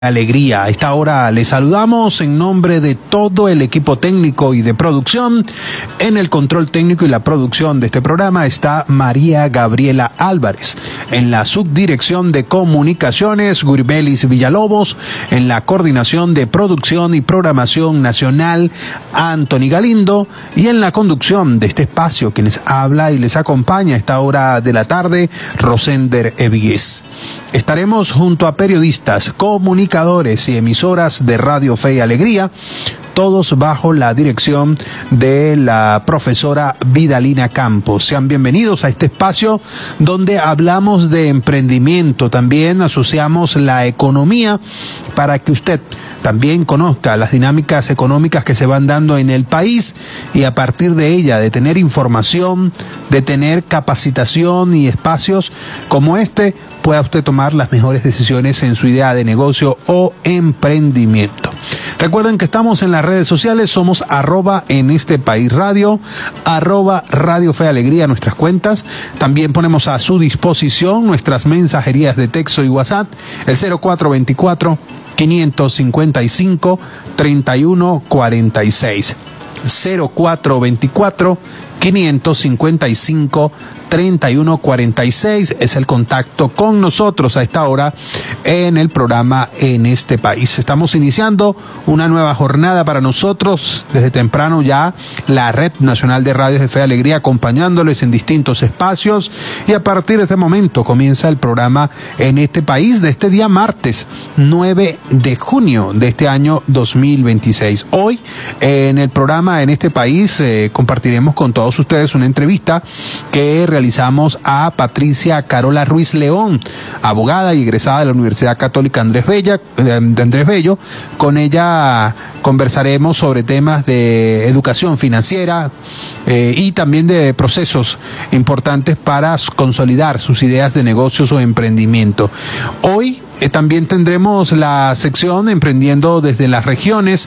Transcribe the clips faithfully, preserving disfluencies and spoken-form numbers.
Alegría. A esta hora les saludamos en nombre de todo el equipo técnico y de producción. En el control técnico y la producción de este programa está María Gabriela Álvarez. En la subdirección de comunicaciones, Guribelis Villalobos. En la coordinación de producción y programación nacional, Anthony Galindo. Y en la conducción de este espacio, quienes habla y les acompaña a esta hora de la tarde, Rosender Evigués. Estaremos junto a periodistas, comunicadores y emisoras de Radio Fe y Alegría, todos bajo la dirección de la profesora Vidalina Campos. Sean bienvenidos a este espacio donde hablamos de emprendimiento, también asociamos la economía para que usted también conozca las dinámicas económicas que se van dando en el país y a partir de ella, de tener información, de tener capacitación y espacios como este, pueda usted tomar las mejores decisiones en su idea de negocio o emprendimiento. Recuerden que estamos en las redes sociales, somos arroba en este país radio, arroba Radio Fe Alegría, nuestras cuentas. También ponemos a su disposición nuestras mensajerías de texto y WhatsApp, el cero cuatro veinticuatro, quinientos cincuenta y cinco, treinta y uno cuarenta y seis. cero cuatro veinticuatro, quinientos cincuenta y cinco, treinta y uno cuarenta y seis es el contacto con nosotros a esta hora en el programa En este País. Estamos iniciando una nueva jornada para nosotros desde temprano ya, la Red Nacional de Radios de Fe y Alegría acompañándoles en distintos espacios, y a partir de este momento comienza el programa En este País de este día martes nueve de junio de este año dos mil veintiséis. Hoy en el programa En este País eh, compartiremos con todos ustedes una entrevista que realizamos a Patricia Carola Ruiz León, abogada y egresada de la Universidad Católica Andrés Bella, de Andrés Bello. Con ella conversaremos sobre temas de educación financiera eh, y también de procesos importantes para consolidar sus ideas de negocios o emprendimiento. Hoy eh, también tendremos la sección Emprendiendo desde las regiones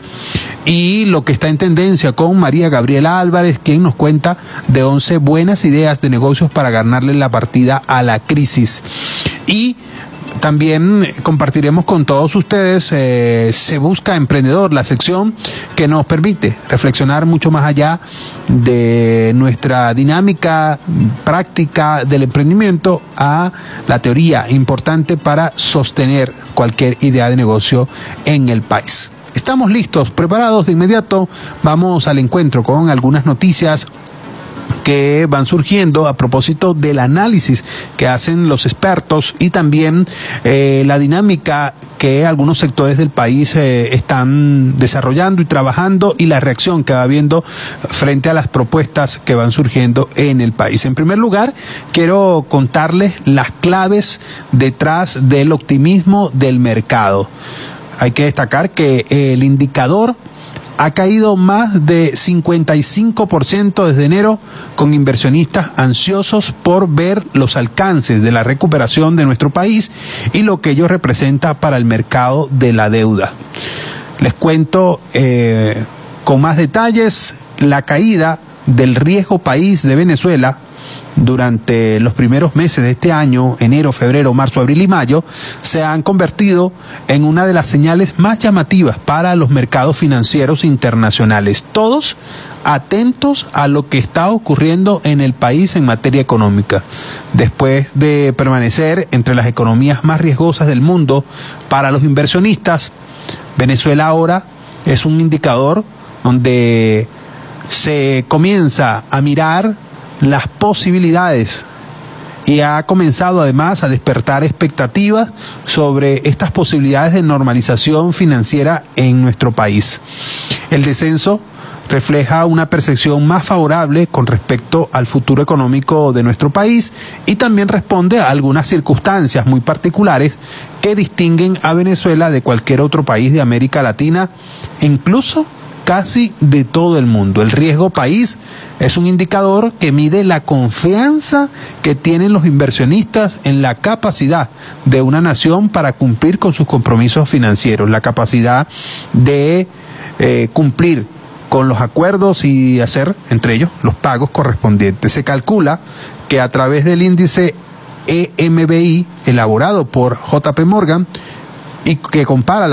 y lo que está en tendencia con María Gabriela Álvarez, quien nos cuenta de once buenas ideas de negocios para ganarle la partida a la crisis. Y también compartiremos con todos ustedes eh, Se Busca Emprendedor, la sección que nos permite reflexionar mucho más allá de nuestra dinámica práctica del emprendimiento a la teoría importante para sostener cualquier idea de negocio en el país. Estamos listos, preparados de inmediato. Vamos al encuentro con algunas noticias que van surgiendo a propósito del análisis que hacen los expertos y también eh, la dinámica que algunos sectores del país eh, están desarrollando y trabajando y la reacción que va habiendo frente a las propuestas que van surgiendo en el país. En primer lugar, quiero contarles las claves detrás del optimismo del mercado. Hay que destacar que el indicador ha caído más de cincuenta y cinco por ciento desde enero, con inversionistas ansiosos por ver los alcances de la recuperación de nuestro país y lo que ello representa para el mercado de la deuda. Les cuento eh, con más detalles la caída del riesgo país de Venezuela durante los primeros meses de este año, enero, febrero, marzo, abril y mayo, se han convertido en una de las señales más llamativas para los mercados financieros internacionales, todos atentos a lo que está ocurriendo en el país en materia económica. Después de permanecer entre las economías más riesgosas del mundo para los inversionistas, Venezuela ahora es un indicador donde se comienza a mirar las posibilidades y ha comenzado además a despertar expectativas sobre estas posibilidades de normalización financiera en nuestro país. El descenso refleja una percepción más favorable con respecto al futuro económico de nuestro país y también responde a algunas circunstancias muy particulares que distinguen a Venezuela de cualquier otro país de América Latina, incluso casi de todo el mundo. El riesgo país es un indicador que mide la confianza que tienen los inversionistas en la capacidad de una nación para cumplir con sus compromisos financieros, la capacidad de eh, cumplir con los acuerdos y hacer, entre ellos, los pagos correspondientes. Se calcula que a través del índice E M B I, elaborado por J P Morgan, y que compara